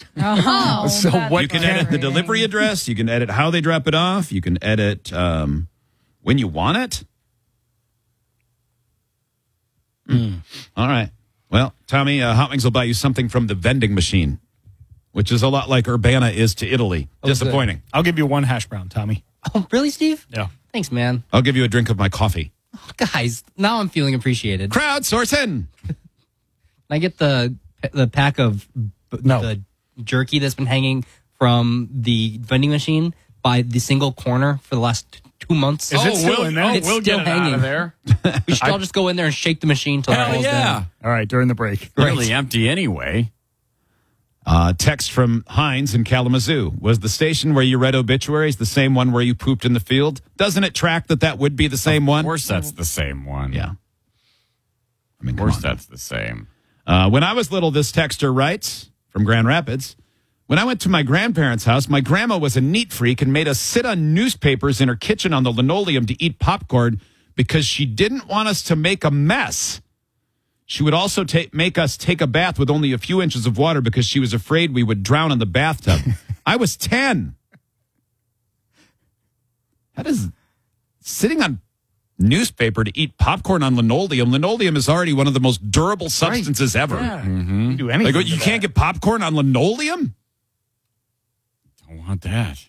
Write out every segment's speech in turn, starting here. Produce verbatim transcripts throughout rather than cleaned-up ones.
Oh, so what You can edit the delivery address. You can edit how they drop it off. You can edit um, when you want it. Mm. All right. Well, Tommy, uh, Hot Wings will buy you something from the vending machine, which is a lot like Urbana is to Italy. Oh, Disappointing. good. I'll give you one hash brown, Tommy. Oh, really, Steve? Yeah. Thanks, man. I'll give you a drink of my coffee. Oh, guys, now I'm feeling appreciated. Crowdsourcing. Can I get the the pack of No. the jerky that's been hanging from the vending machine by the single corner for the last two months? Is it still we'll, in there? Oh, It's we'll still get it hanging. out of there. We should all just go in there and shake the machine till it Hell falls yeah. down. All right, during the break. Really empty anyway. Uh, text from Heinz in Kalamazoo. Was the station where you read obituaries the same one where you pooped in the field? Doesn't it track that that would be the same one? Of course that's the same one. Yeah. I mean, Of come course on. that's the same. Uh, when I was little, this texter writes from Grand Rapids, when I went to my grandparents' house, my grandma was a neat freak and made us sit on newspapers in her kitchen on the linoleum to eat popcorn because she didn't want us to make a mess. She would also ta- make us take a bath with only a few inches of water because she was afraid we would drown in the bathtub. I was ten. How does sitting on newspaper to eat popcorn on linoleum? Linoleum is already one of the most durable substances ever. Yeah. You do anything. Like, to you that. can't get popcorn on linoleum? Don't want that.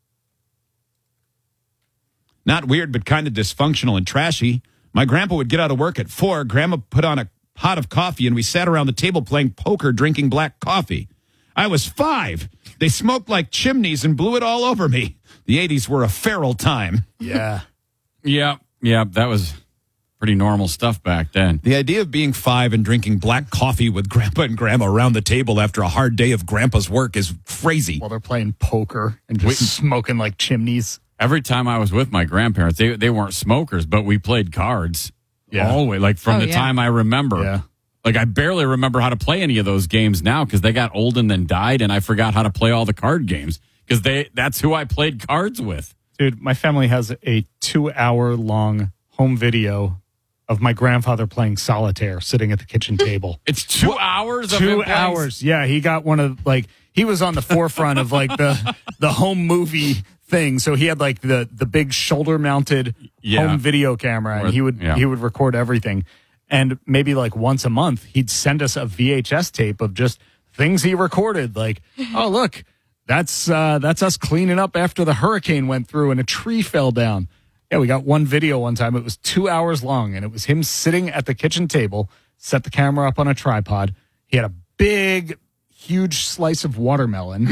Not weird, but kind of dysfunctional and trashy. My grandpa would get out of work at four. Grandma put on a pot of coffee, and we sat around the table playing poker, drinking black coffee. I was five. They smoked like chimneys and blew it all over me. The eighties were a feral time. Yeah. Yeah, yeah, that was pretty normal stuff back then. The idea of being five and drinking black coffee with grandpa and grandma around the table after a hard day of grandpa's work is crazy. While they're playing poker and just Wait. smoking like chimneys. Every time I was with my grandparents, they they weren't smokers, but we played cards. Yeah. Always, like from Oh, the yeah. time I remember. Yeah. Like I barely remember how to play any of those games now because they got old and then died, and I forgot how to play all the card games because they that's who I played cards with. Dude, my family has a two-hour long home video of my grandfather playing solitaire sitting at the kitchen table. It's two hours of him Two playing- hours. Yeah, he got one of like he was on the forefront of like the the home movie thing. So he had like the the big shoulder mounted Yeah. home video camera, and Or- he would yeah. he would record everything. And maybe like once a month, he'd send us a V H S tape of just things he recorded. Like, oh look, that's uh, that's us cleaning up after the hurricane went through and a tree fell down. Yeah, we got one video one time. It was two hours long, and it was him sitting at the kitchen table, set the camera up on a tripod. He had a big, huge slice of watermelon,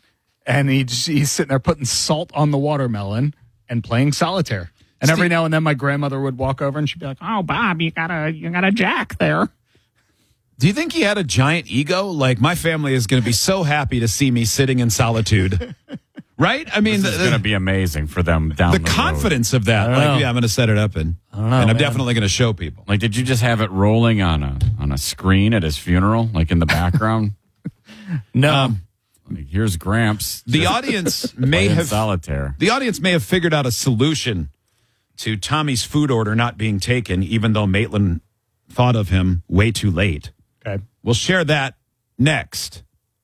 and he just, he's sitting there putting salt on the watermelon and playing solitaire. And every now and then, my grandmother would walk over, and she'd be like, "Oh, Bob, you got a you got a jack there." Do you think he had a giant ego? Like, my family is going to be so happy to see me sitting in solitude. Right? I mean, This is the, going to be amazing for them down the the, road. confidence of that. I Like, know. yeah, I'm going to set it up, and, know, and I'm man. definitely going to show people. Like, did you just have it rolling on a on a screen at his funeral, like in the background? No, Um, Like, here's Gramps. The just audience may playing have solitaire. the audience may have figured out a solution to Tommy's food order not being taken, even though Maitland thought of him way too late. okay. We'll share that next.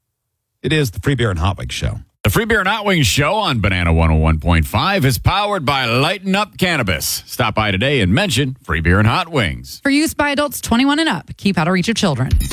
It is the Free Beer and Hot Wings Show. The Free Beer and Hot Wings Show on Banana one oh one point five is powered by Lighten Up Cannabis. Stop by today and mention Free Beer and Hot Wings. For use by adults twenty-one and up. Keep out of reach of children.